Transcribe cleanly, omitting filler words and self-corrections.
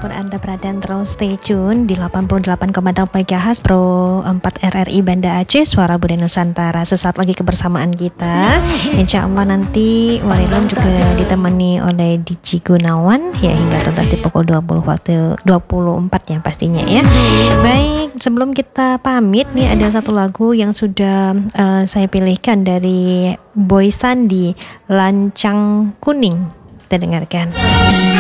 dimanapun Anda berada, terus stay tune di 88,6 MHz Pro 4 RRI Banda Aceh, Suara Budaya Nusantara. Sesaat lagi kebersamaan kita, insya Allah nanti Warilum juga ditemani oleh DJ Gunawan ya hingga tuntas di pukul 20 waktu 24 ya pastinya ya. Baik, sebelum kita pamit nih ada satu lagu yang sudah saya pilihkan dari Boy Sandi, Lancang Kuning. Kita dengarkan.